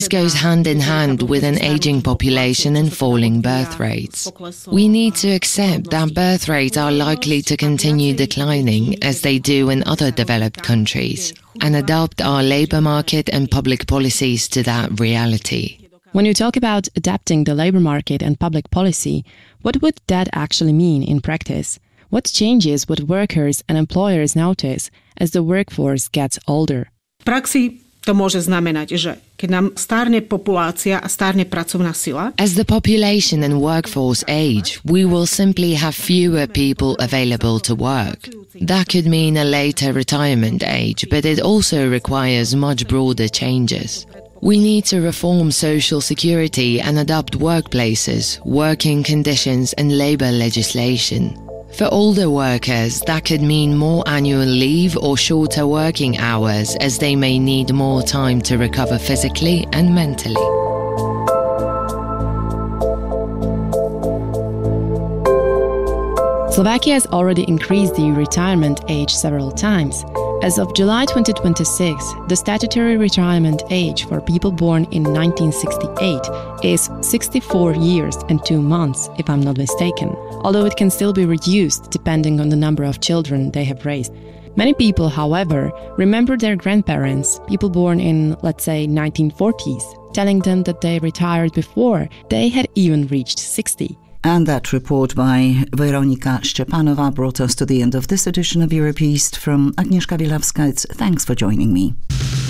This goes hand in hand with an aging population and falling birth rates. We need to accept that birth rates are likely to continue declining as they do in other developed countries, and adapt our labour market and public policies to that reality. When you talk about adapting the labour market and public policy, what would that actually mean in practice? What changes would workers and employers notice as the workforce gets older? V praxi to môže znamenať, že keď nám starne populácia a starne pracovná sila. As the population and workforce age, we will simply have fewer people available to work. That could mean a later retirement age, but it also requires much broader changes. We need to reform social security and adapt workplaces, working conditions and labour legislation. For older workers, that could mean more annual leave or shorter working hours, as they may need more time to recover physically and mentally. Slovakia has already increased the retirement age several times. As of July 2026, the statutory retirement age for people born in 1968 is 64 years and 2 months, if I'm not mistaken, although it can still be reduced depending on the number of children they have raised. Many people, however, remember their grandparents, people born in, let's say, 1940s, telling them that they retired before they had even reached 60. And that report by Weronika Szczepanova brought us to the end of this edition of Europe East. From Agnieszka Wilawska, thanks for joining me.